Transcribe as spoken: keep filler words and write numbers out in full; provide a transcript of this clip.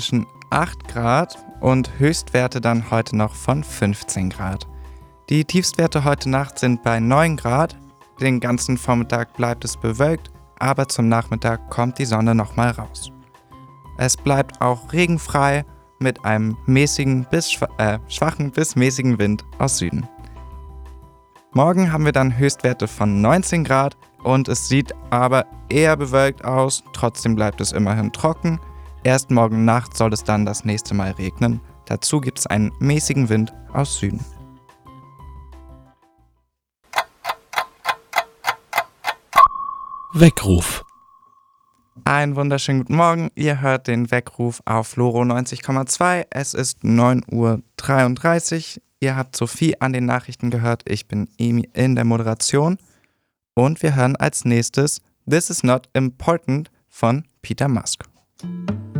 zwischen acht Grad und Höchstwerte dann heute noch von fünfzehn Grad. Die Tiefstwerte heute Nacht sind bei neun Grad. Den ganzen Vormittag bleibt es bewölkt, aber zum Nachmittag kommt die Sonne nochmal raus. Es bleibt auch regenfrei mit einem mäßigen bis schwa- äh, schwachen bis mäßigen Wind aus Süden. Morgen haben wir dann Höchstwerte von neunzehn Grad und es sieht aber eher bewölkt aus, trotzdem bleibt es immerhin trocken. Erst morgen Nacht soll es dann das nächste Mal regnen. Dazu gibt es einen mäßigen Wind aus Süden. Weckruf. Einen wunderschönen guten Morgen. Ihr hört den Weckruf auf Floro neunzig Komma zwei. Es ist neun Uhr dreiunddreißig. Ihr habt Sophie an den Nachrichten gehört. Ich bin Emi in der Moderation. Und wir hören als nächstes This is Not Important von Peter Musk.